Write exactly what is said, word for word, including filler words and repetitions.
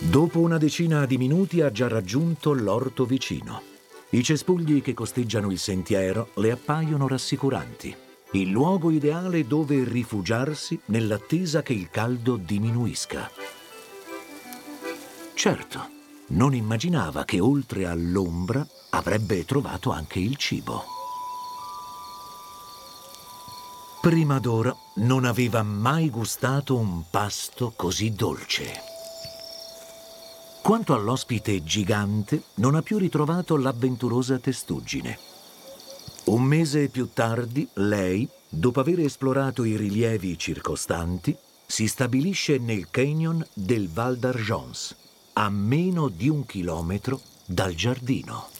Dopo una decina di minuti ha già raggiunto l'orto vicino. I cespugli che costeggiano il sentiero le appaiono rassicuranti. Il luogo ideale dove rifugiarsi nell'attesa che il caldo diminuisca. Certo, non immaginava che oltre all'ombra avrebbe trovato anche il cibo. Prima d'ora non aveva mai gustato un pasto così dolce. Quanto all'ospite gigante, non ha più ritrovato l'avventurosa testuggine. Un mese più tardi, lei, dopo aver esplorato i rilievi circostanti, si stabilisce nel canyon del Val d'Argence, a meno di un chilometro dal giardino.